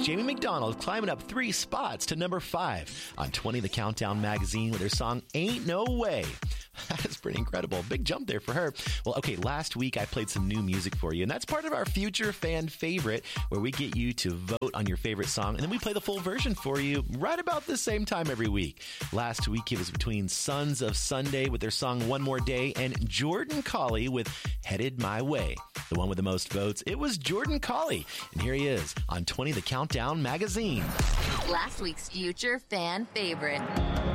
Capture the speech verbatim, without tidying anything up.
Jamie McDonald climbing up three spots to number five on twenty The Countdown magazine with her song Ain't No Way. That's pretty incredible. Big jump there for her. Well, okay, last week I played some new music for you, and that's part of our Future Fan Favorite, where we get you to vote on your favorite song, and then we play the full version for you right about the same time every week. Last week it was between Sons of Sunday with their song One More Day and Jordan Colley with Headed My Way. The one with the most votes, it was Jordan Colley, and here he is on twenty The Countdown magazine. Last week's Future Fan Favorite.